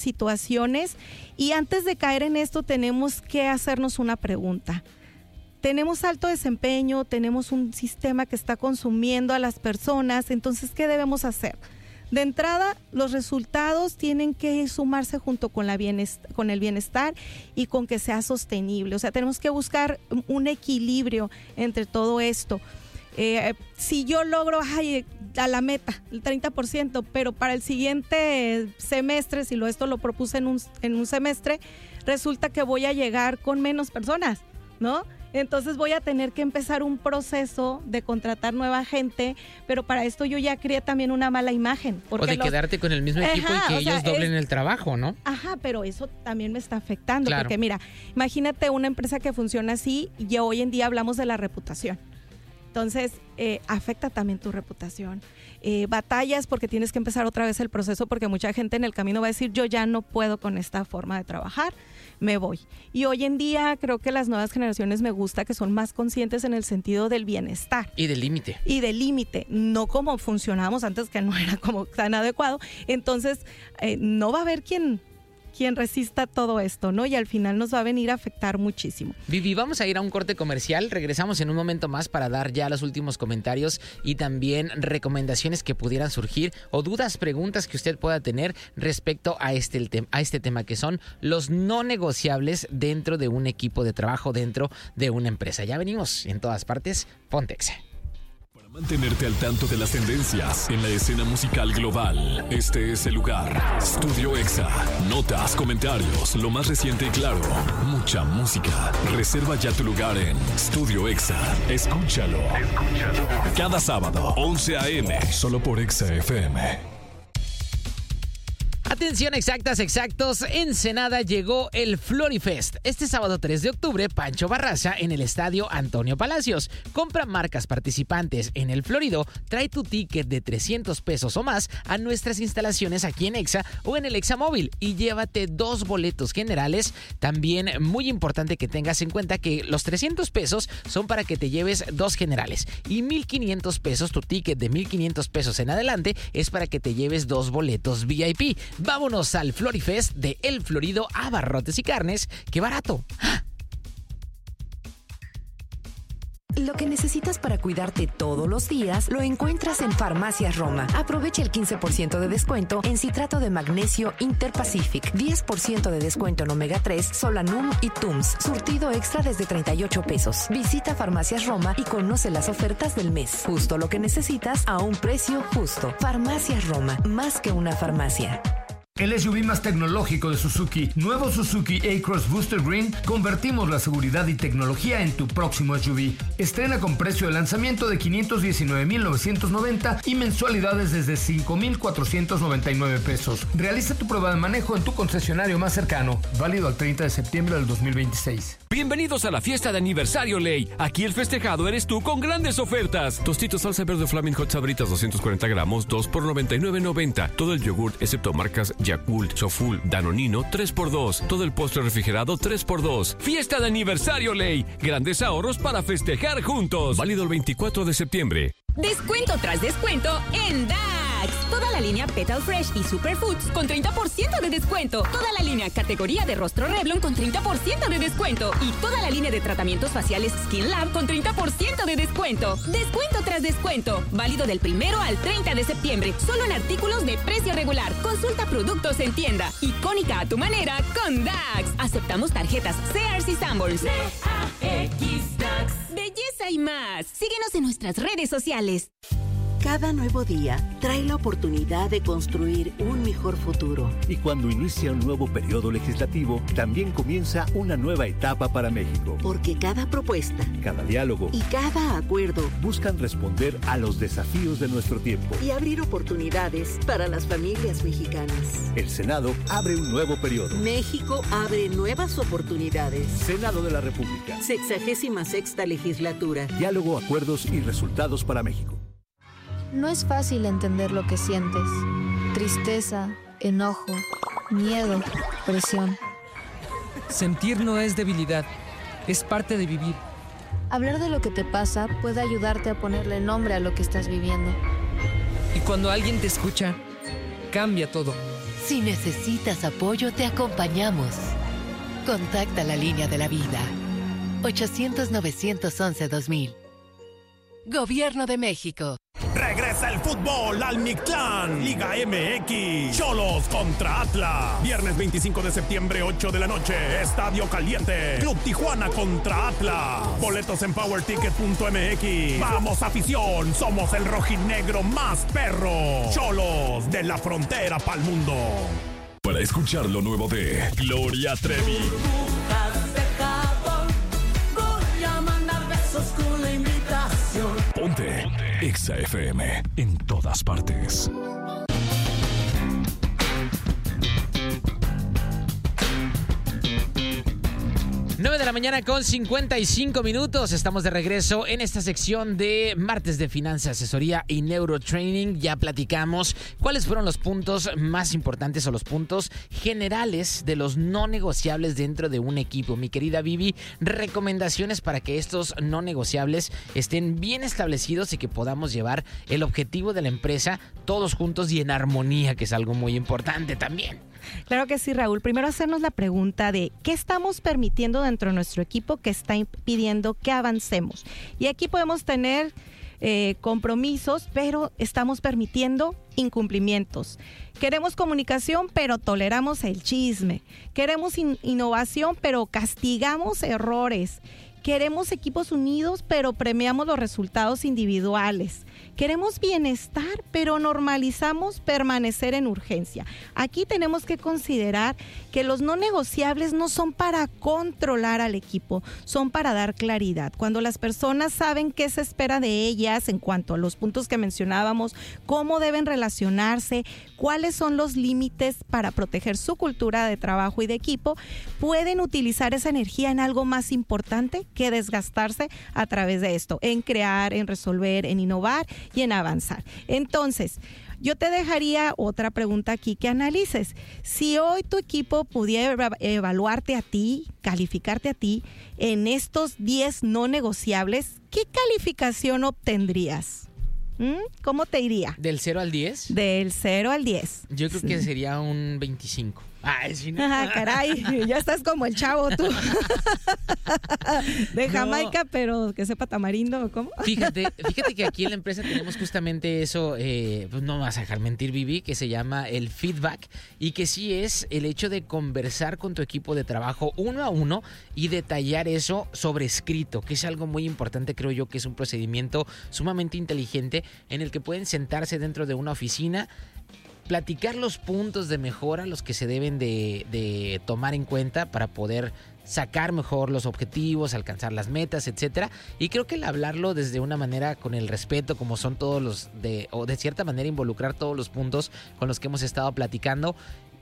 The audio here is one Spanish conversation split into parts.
situaciones, y antes de caer en esto tenemos que hacernos una pregunta. Tenemos alto desempeño, tenemos un sistema que está consumiendo a las personas, entonces, ¿qué debemos hacer? De entrada, los resultados tienen que sumarse junto con el bienestar y con que sea sostenible. O sea, tenemos que buscar un equilibrio entre todo esto. Si yo logro a la meta, el 30%, pero para el siguiente semestre, si esto lo propuse en un semestre, resulta que voy a llegar con menos personas, ¿no? Entonces voy a tener que empezar un proceso de contratar nueva gente, pero para esto yo ya creé también una mala imagen. O de quedarte con el mismo equipo y que ellos doblen el trabajo, ¿no? Ajá, pero eso también me está afectando, claro. Porque mira, imagínate una empresa que funciona así y hoy en día hablamos de la reputación. Entonces, afecta también tu reputación. Batallas porque tienes que empezar otra vez el proceso, porque mucha gente en el camino va a decir, yo ya no puedo con esta forma de trabajar, me voy. Y hoy en día creo que las nuevas generaciones me gusta que son más conscientes en el sentido del bienestar. Y del límite. Y del límite, no como funcionábamos antes, que no era como tan adecuado. Entonces, no va a haber quien resista todo esto, ¿no? Y al final nos va a venir a afectar muchísimo. Vivi, vamos a ir a un corte comercial. Regresamos en un momento más para dar ya los últimos comentarios y también recomendaciones que pudieran surgir o dudas, preguntas que usted pueda tener respecto a este tema, que son los no negociables dentro de un equipo de trabajo, dentro de una empresa. Ya venimos en todas partes. Ponte Exa. Mantenerte al tanto de las tendencias en la escena musical global. Este es el lugar. Studio Exa. Notas, comentarios, lo más reciente y claro. Mucha música. Reserva ya tu lugar en Studio Exa. Escúchalo. Cada sábado, 11 a.m. Solo por Exa FM. Atención, exactos, Ensenada llegó el Florifest. Este sábado 3 de octubre, Pancho Barraza en el Estadio Antonio Palacios. Compra marcas participantes en el Florido, trae tu ticket de 300 pesos o más a nuestras instalaciones aquí en Exa o en el Exa Móvil y llévate 2 boletos generales. También muy importante que tengas en cuenta que los 300 pesos son para que te lleves 2 generales y 1,500 pesos, tu ticket de 1,500 pesos en adelante es para que te lleves 2 boletos VIP. Vámonos al Florifest de El Florido a Barrotes y Carnes. ¡Qué barato! Lo que necesitas para cuidarte todos los días lo encuentras en Farmacias Roma. Aprovecha el 15% de descuento en citrato de magnesio Interpacific, 10% de descuento en omega 3, Solanum y Tums, surtido extra desde 38 pesos. Visita Farmacias Roma y conoce las ofertas del mes. Justo lo que necesitas a un precio justo. Farmacias Roma, más que una farmacia. El SUV más tecnológico de Suzuki, nuevo Suzuki A-Cross Booster Green, convertimos la seguridad y tecnología en tu próximo SUV. Estrena con precio de lanzamiento de $519,990 y mensualidades desde $5,499 pesos. Realiza tu prueba de manejo en tu concesionario más cercano, válido al 30 de septiembre del 2026. Bienvenidos a la fiesta de aniversario Ley. Aquí el festejado eres tú con grandes ofertas. Tostitos salsa verde Flaming Hot Sabritas 240 gramos, 2 por $99.90. Todo el yogurt excepto marcas Yakult, Soful, Danonino, 3x2. Todo el postre refrigerado, 3x2. Fiesta de aniversario Ley. Grandes ahorros para festejar juntos. Válido el 24 de septiembre. Descuento tras descuento en DAX. Toda la línea Petal Fresh y Superfoods con 30% de descuento. Toda la línea categoría de rostro Revlon con 30% de descuento. Y toda la línea de tratamientos faciales Skin Lab con 30% de descuento. Descuento tras descuento. Válido del 1 al 30 de septiembre. Solo en artículos de precio regular. Consulta productos en tienda. Icónica a tu manera con DAX. Aceptamos tarjetas Sears y Sanborns. DAX DAX. Belleza y más. Síguenos en nuestras redes sociales. Cada nuevo día trae la oportunidad de construir un mejor futuro. Y cuando inicia un nuevo periodo legislativo, también comienza una nueva etapa para México. Porque cada propuesta, cada diálogo y cada acuerdo buscan responder a los desafíos de nuestro tiempo y abrir oportunidades para las familias mexicanas. El Senado abre un nuevo periodo. México abre nuevas oportunidades. Senado de la República. 66ª legislatura. Diálogo, acuerdos y resultados para México. No es fácil entender lo que sientes. Tristeza, enojo, miedo, presión. Sentir no es debilidad, es parte de vivir. Hablar de lo que te pasa puede ayudarte a ponerle nombre a lo que estás viviendo. Y cuando alguien te escucha, cambia todo. Si necesitas apoyo, te acompañamos. Contacta la línea de la vida. 800-911-2000. Gobierno de México. Regresa el fútbol al Mictlán. Liga MX. Xolos contra Atlas. Viernes 25 de septiembre, 8 de la noche. Estadio Caliente. Club Tijuana contra Atlas. Boletos en powerticket.mx. Vamos, afición. Somos el rojinegro más perro. Xolos de la frontera pa'l mundo. Para escuchar lo nuevo de Gloria Trevi. Ponte Exa FM en todas partes. 9 de la mañana con 55 minutos. Estamos de regreso en esta sección de martes de finanzas, asesoría y neurotraining. Ya platicamos cuáles fueron los puntos más importantes o los puntos generales de los no negociables dentro de un equipo. Mi querida Vivi, recomendaciones para que estos no negociables estén bien establecidos y que podamos llevar el objetivo de la empresa todos juntos y en armonía, que es algo muy importante también. Claro que sí, Raúl. Primero hacernos la pregunta de ¿qué estamos permitiendo dentro de nuestro equipo que está impidiendo que avancemos? Y aquí podemos tener compromisos, pero estamos permitiendo incumplimientos. Queremos comunicación, pero toleramos el chisme. Queremos innovación, pero castigamos errores. Queremos equipos unidos, pero premiamos los resultados individuales. Queremos bienestar, pero normalizamos permanecer en urgencia. Aquí tenemos que considerar que los no negociables no son para controlar al equipo, son para dar claridad. Cuando las personas saben qué se espera de ellas en cuanto a los puntos que mencionábamos, cómo deben relacionarse, cuáles son los límites para proteger su cultura de trabajo y de equipo, pueden utilizar esa energía en algo más importante que desgastarse a través de esto, en crear, en resolver, en innovar y en avanzar. Entonces, yo te dejaría otra pregunta aquí que analices. Si hoy tu equipo pudiera evaluarte a ti, calificarte a ti en estos 10 no negociables, ¿qué calificación obtendrías? ¿Cómo te iría? ¿Del 0 al 10? Del 0 al 10. Yo creo que sería un 25. Ay, sí, no. Caray, ya estás como el chavo tú. De Jamaica, pero que sepa tamarindo, ¿cómo? Fíjate que aquí en la empresa tenemos justamente eso, pues no me vas a dejar mentir, Vivi, que se llama el feedback, y que sí es el hecho de conversar con tu equipo de trabajo uno a uno y detallar eso sobre escrito, que es algo muy importante, creo yo, que es un procedimiento sumamente inteligente en el que pueden sentarse dentro de una oficina, platicar los puntos de mejora, los que se deben de tomar en cuenta para poder sacar mejor los objetivos, alcanzar las metas, etcétera. Y creo que el hablarlo desde una manera con el respeto, como son todos los o de cierta manera involucrar todos los puntos con los que hemos estado platicando,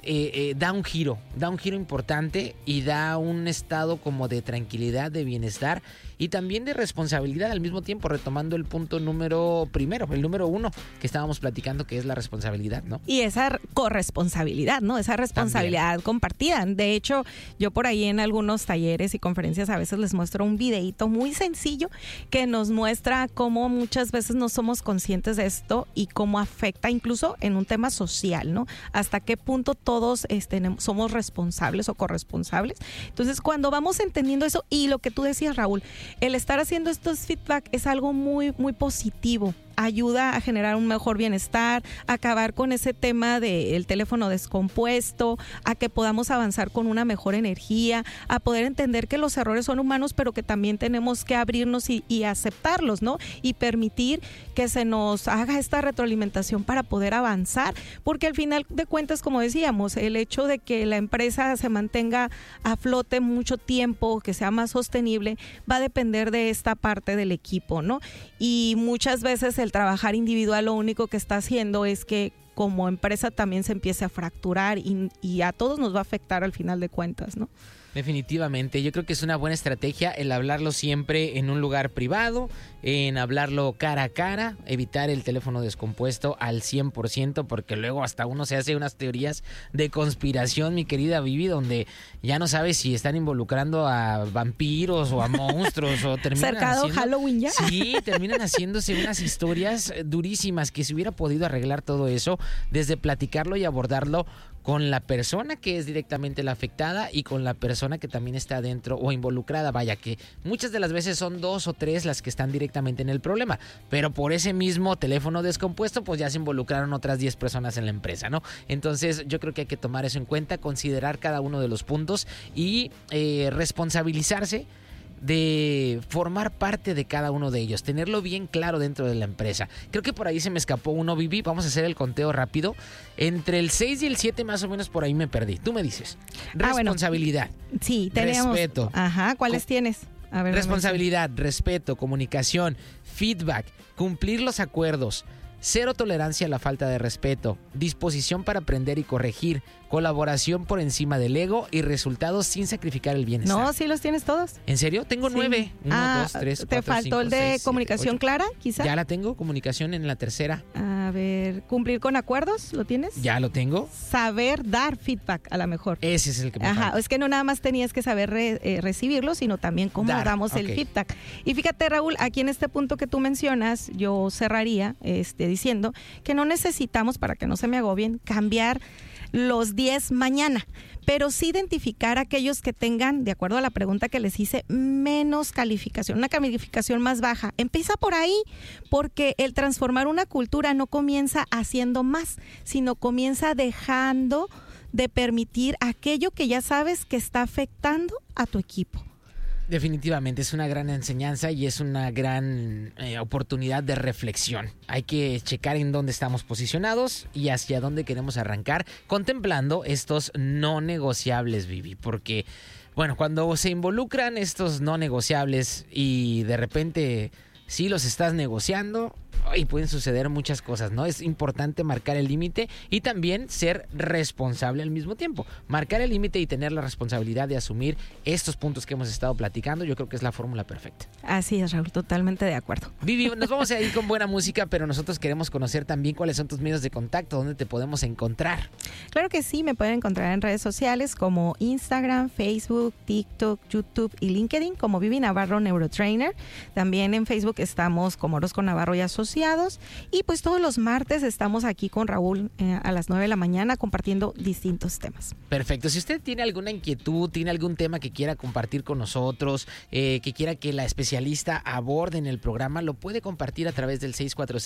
da un giro importante y da un estado como de tranquilidad, de bienestar y también de responsabilidad al mismo tiempo, retomando el punto número 1 que estábamos platicando, que es la responsabilidad, ¿no? Y esa corresponsabilidad, ¿no? Esa responsabilidad también compartida. De hecho, yo por ahí en algunos talleres y conferencias a veces les muestro un videíto muy sencillo que nos muestra cómo muchas veces no somos conscientes de esto y cómo afecta incluso en un tema social, ¿no? Hasta qué punto todos somos responsables o corresponsables. Entonces, cuando vamos entendiendo eso, y lo que tú decías, Raúl, el estar haciendo estos feedback es algo muy, muy positivo. Ayuda a generar un mejor bienestar, a acabar con ese tema del teléfono descompuesto, a que podamos avanzar con una mejor energía, a poder entender que los errores son humanos, pero que también tenemos que abrirnos y aceptarlos, ¿no? Y permitir que se nos haga esta retroalimentación para poder avanzar, porque al final de cuentas, como decíamos, el hecho de que la empresa se mantenga a flote mucho tiempo, que sea más sostenible, va a depender de esta parte del equipo, ¿no? Y muchas veces el trabajar individual lo único que está haciendo es que como empresa también se empiece a fracturar y a todos nos va a afectar al final de cuentas, ¿no? Definitivamente, yo creo que es una buena estrategia el hablarlo siempre en un lugar privado, en hablarlo cara a cara, evitar el teléfono descompuesto al 100%, porque luego hasta uno se hace unas teorías de conspiración, mi querida Vivi, donde ya no sabes si están involucrando a vampiros o a monstruos o terminan cercado haciendo, Halloween ya. Sí, terminan haciéndose unas historias durísimas, que se hubiera podido arreglar todo eso desde platicarlo y abordarlo con la persona que es directamente la afectada y con la persona que también está dentro o involucrada. Vaya, que muchas de las veces son 2 o 3 las que están directamente en el problema, pero por ese mismo teléfono descompuesto pues ya se involucraron otras 10 personas en la empresa, ¿no? Entonces yo creo que hay que tomar eso en cuenta, considerar cada uno de los puntos y responsabilizarse de formar parte de cada uno de ellos, tenerlo bien claro dentro de la empresa. Creo que por ahí se me escapó uno, Vivi. Vamos a hacer el conteo rápido. Entre el 6 y el 7 más o menos por ahí me perdí. Tú me dices. Responsabilidad. Bueno, sí, tenemos. Respeto. Ajá, ¿cuáles tienes? A ver, responsabilidad, respeto, comunicación, feedback, cumplir los acuerdos, cero tolerancia a la falta de respeto, disposición para aprender y corregir, colaboración por encima del ego y resultados sin sacrificar el bienestar. No, sí los tienes todos. ¿En serio? Tengo 9. 1, 2, 3, 4, ¿te faltó 5, el de 6, comunicación 7, clara, quizá? Ya la tengo, comunicación en la tercera. A ver, cumplir con acuerdos, ¿lo tienes? Ya lo tengo. Saber dar feedback, a lo mejor. Ese es el que me falta. Es que no nada más tenías que saber recibirlo, sino también cómo damos el feedback. Y fíjate, Raúl, aquí en este punto que tú mencionas, yo cerraría diciendo que no necesitamos, para que no se me agobien, cambiar los 10 mañana, pero sí identificar aquellos que tengan, de acuerdo a la pregunta que les hice, menos calificación, una calificación más baja. Empieza por ahí, porque el transformar una cultura no comienza haciendo más, sino comienza dejando de permitir aquello que ya sabes que está afectando a tu equipo. Definitivamente es una gran enseñanza y es una gran oportunidad de reflexión. Hay que checar en dónde estamos posicionados y hacia dónde queremos arrancar, contemplando estos no negociables, Vivi, porque, bueno, cuando se involucran estos no negociables y de repente sí los estás negociando, y pueden suceder muchas cosas, ¿no? Es importante marcar el límite y también ser responsable al mismo tiempo. Marcar el límite y tener la responsabilidad de asumir estos puntos que hemos estado platicando, yo creo que es la fórmula perfecta. Así es, Raúl, totalmente de acuerdo. Vivi, nos vamos a ir con buena música, pero nosotros queremos conocer también cuáles son tus medios de contacto, dónde te podemos encontrar. Claro que sí, me pueden encontrar en redes sociales como Instagram, Facebook, TikTok, YouTube y LinkedIn como Vivi Navarro Neurotrainer. También en Facebook estamos como Orozco Navarro y Asociados. Y pues todos los martes estamos aquí con Raúl a las 9 de la mañana compartiendo distintos temas. Perfecto. Si usted tiene alguna inquietud, tiene algún tema que quiera compartir con nosotros, que quiera que la especialista aborde en el programa, lo puede compartir a través del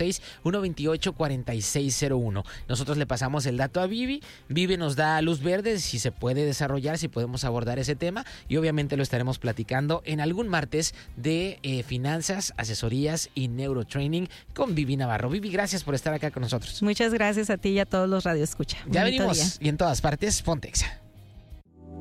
646-128-4601. Nosotros le pasamos el dato a Vivi. Vivi nos da luz verde si se puede desarrollar, si podemos abordar ese tema y obviamente lo estaremos platicando en algún martes de finanzas, asesorías y neurotraining con Vivi Navarro. Vivi, gracias por estar acá con nosotros. Muchas gracias a ti y a todos los radioescucha. Ya venimos y en todas partes, Pontexa.